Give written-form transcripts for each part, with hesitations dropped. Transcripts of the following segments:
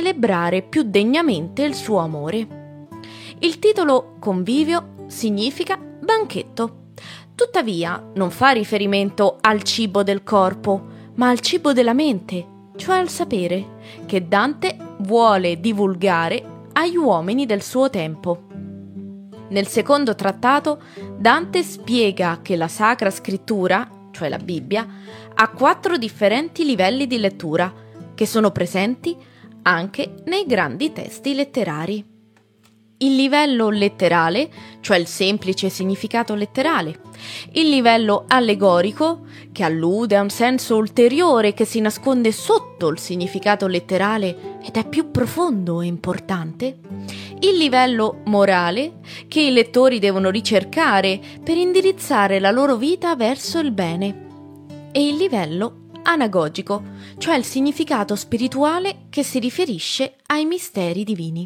celebrare più degnamente il suo amore. Il titolo Convivio significa banchetto. Tuttavia non fa riferimento al cibo del corpo, ma al cibo della mente, cioè al sapere, che Dante vuole divulgare agli uomini del suo tempo. Nel secondo trattato, Dante spiega che la Sacra Scrittura, cioè la Bibbia, ha 4 differenti livelli di lettura, che sono presenti anche nei grandi testi letterari. Il livello letterale, cioè il semplice significato letterale, il livello allegorico, che allude a un senso ulteriore che si nasconde sotto il significato letterale ed è più profondo e importante, il livello morale, che i lettori devono ricercare per indirizzare la loro vita verso il bene, e il livello anagogico, cioè il significato spirituale che si riferisce ai misteri divini.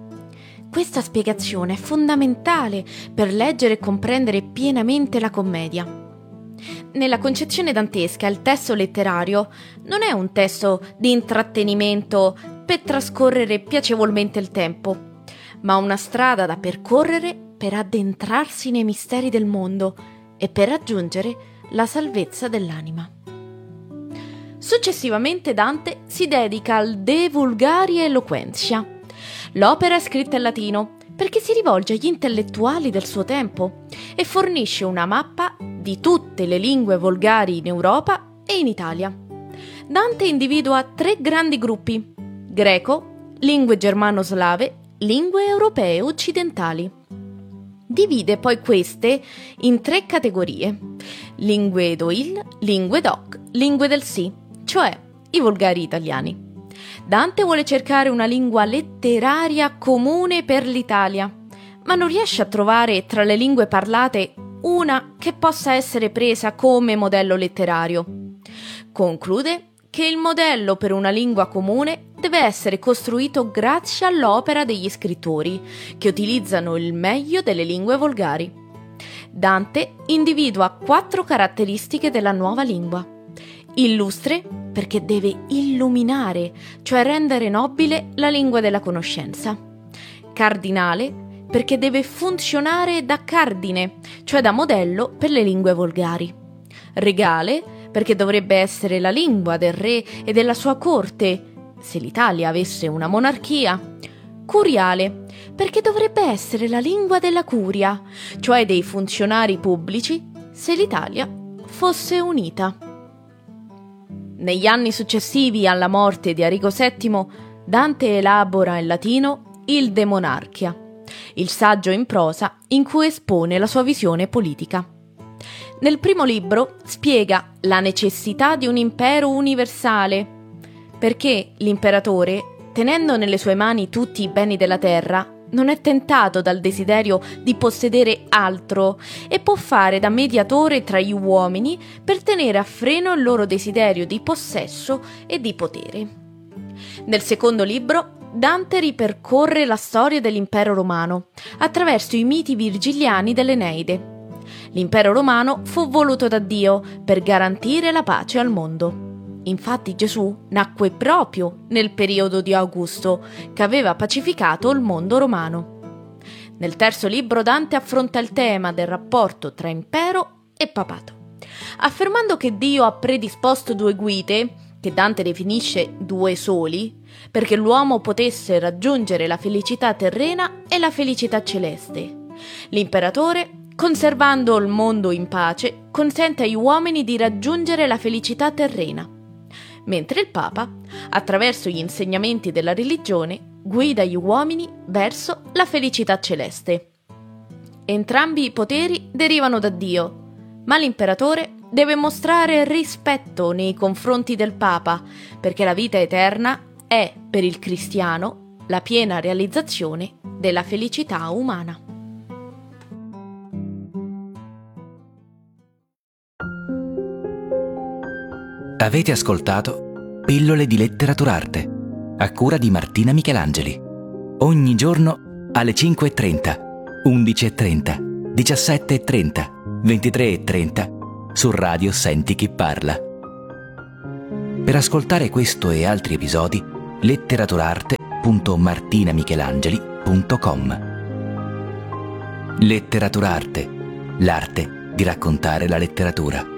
Questa spiegazione è fondamentale per leggere e comprendere pienamente la commedia. Nella concezione dantesca il testo letterario non è un testo di intrattenimento per trascorrere piacevolmente il tempo, ma una strada da percorrere per addentrarsi nei misteri del mondo e per raggiungere la salvezza dell'anima. Successivamente Dante si dedica al De Vulgari Eloquentia. L'opera è scritta in latino perché si rivolge agli intellettuali del suo tempo e fornisce una mappa di tutte le lingue volgari in Europa e in Italia. Dante individua 3 grandi gruppi: greco, lingue germano-slave, lingue europee occidentali. Divide poi queste in 3 categorie: lingue d'Oil, lingue d'Oc, lingue del Sì, cioè i volgari italiani. Dante vuole cercare una lingua letteraria comune per l'Italia, ma non riesce a trovare tra le lingue parlate una che possa essere presa come modello letterario. Conclude che il modello per una lingua comune deve essere costruito grazie all'opera degli scrittori, che utilizzano il meglio delle lingue volgari. Dante individua 4 caratteristiche della nuova lingua. Illustre, perché deve illuminare, cioè rendere nobile la lingua della conoscenza. Cardinale, perché deve funzionare da cardine, cioè da modello per le lingue volgari. Regale, perché dovrebbe essere la lingua del re e della sua corte, se l'Italia avesse una monarchia. Curiale, perché dovrebbe essere la lingua della curia, cioè dei funzionari pubblici, se l'Italia fosse unita. Negli anni successivi alla morte di Arrigo VII, Dante elabora in latino il De Monarchia, il saggio in prosa in cui espone la sua visione politica. Nel primo libro spiega la necessità di un impero universale, perché l'imperatore, tenendo nelle sue mani tutti i beni della terra, non è tentato dal desiderio di possedere altro e può fare da mediatore tra gli uomini per tenere a freno il loro desiderio di possesso e di potere. Nel secondo libro, Dante ripercorre la storia dell'impero romano attraverso i miti virgiliani dell'Eneide. L'impero romano fu voluto da Dio per garantire la pace al mondo. Infatti Gesù nacque proprio nel periodo di Augusto, che aveva pacificato il mondo romano. Nel terzo libro Dante affronta il tema del rapporto tra impero e papato, affermando che Dio ha predisposto 2 guide, che Dante definisce 2 soli, perché l'uomo potesse raggiungere la felicità terrena e la felicità celeste. L'imperatore, conservando il mondo in pace, consente agli uomini di raggiungere la felicità terrena, mentre il Papa, attraverso gli insegnamenti della religione, guida gli uomini verso la felicità celeste. Entrambi i poteri derivano da Dio, ma l'imperatore deve mostrare rispetto nei confronti del Papa, perché la vita eterna è, per il cristiano, la piena realizzazione della felicità umana. Avete ascoltato Pillole di Letteraturarte, a cura di Martina Michelangeli. Ogni giorno alle 5:30, 11:30, 17:30, 23:30 su Radio Senti Chi Parla. Per ascoltare questo e altri episodi, Letteraturarte www.martinamichelangeli.com. Letteraturarte, l'arte di raccontare la letteratura.